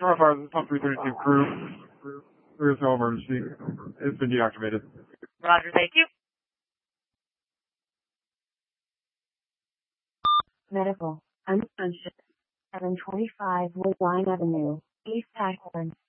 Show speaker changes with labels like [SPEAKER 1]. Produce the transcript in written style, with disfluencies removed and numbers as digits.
[SPEAKER 1] far, the Pump 332 crew. There is no emergency. It's been deactivated.
[SPEAKER 2] Roger, thank you.
[SPEAKER 3] Medical, unconscious, 725 Woodline Avenue, East Akron.